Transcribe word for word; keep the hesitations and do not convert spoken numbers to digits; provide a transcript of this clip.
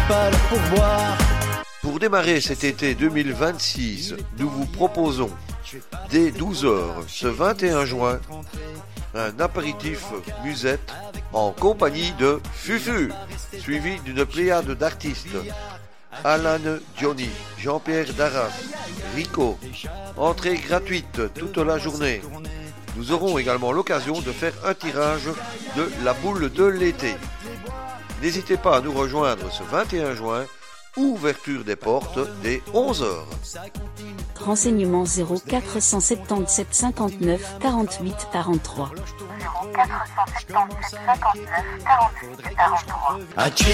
pas le pourboire. Pour démarrer cet été deux mille vingt-six, nous vous proposons dès douze heures ce vingt et un juin un apéritif musette en compagnie de Fufu, suivi d'une pléiade d'artistes. Alan Johnny, Jean-Pierre Darras, Rico. Entrée gratuite toute la journée. Nous aurons également l'occasion de faire un tirage de la boule de l'été. N'hésitez pas à nous rejoindre ce vingt et un juin. Ouverture des portes dès onze heures. Renseignements zéro quatre cent soixante-dix-sept cinquante-neuf quarante-huit quarante-trois. zéro quatre cent soixante-dix-sept cinquante-neuf quarante-huit quarante-trois.